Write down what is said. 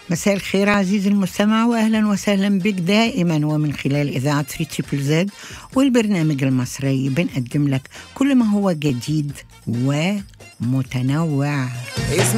مساء الخير عزيزي المستمع، وأهلا وسهلا بك دائما ومن خلال إذاعة 3 والبرنامج المصري. بنقدم لك كل ما هو جديد ومتنوع.